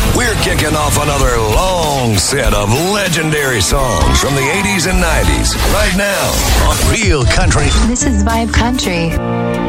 We're kicking off another long set of legendary songs from the 80s and 90s right now on Real Country. This is Vibe Country.